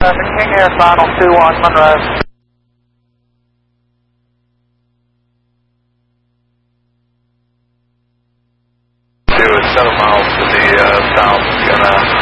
King Air final 21 Monroe. 7 miles to the south, gonna